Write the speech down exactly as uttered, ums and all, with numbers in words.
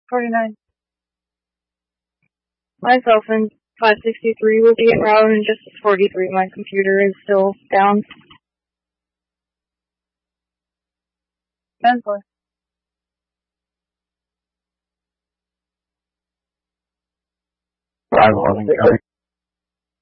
forty-nine. Myself in five sixty-three will be around in just forty-three. My computer is still down. ten four. five eleven, cover.